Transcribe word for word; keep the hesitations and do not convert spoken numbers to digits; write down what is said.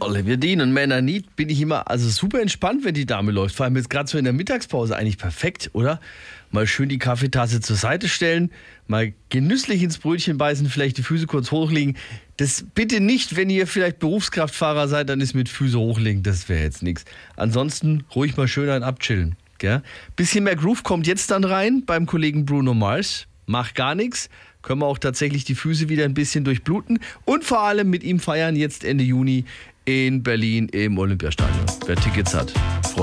Kerle, wir dienen Männer nie, bin ich immer also super entspannt, wenn die Dame läuft. Vor allem jetzt gerade so in der Mittagspause eigentlich perfekt, oder? Mal schön die Kaffeetasse zur Seite stellen, mal genüsslich ins Brötchen beißen, vielleicht die Füße kurz hochlegen. Das bitte nicht, wenn ihr vielleicht Berufskraftfahrer seid, dann ist mit Füße hochlegen, das wäre jetzt nichts. Ansonsten ruhig mal schön ein abchillen. Gell? Bisschen mehr Groove kommt jetzt dann rein beim Kollegen Bruno Mars. Macht gar nichts. Können wir auch tatsächlich die Füße wieder ein bisschen durchbluten und vor allem mit ihm feiern jetzt Ende Juni in Berlin im Olympiastadion. Wer Tickets hat.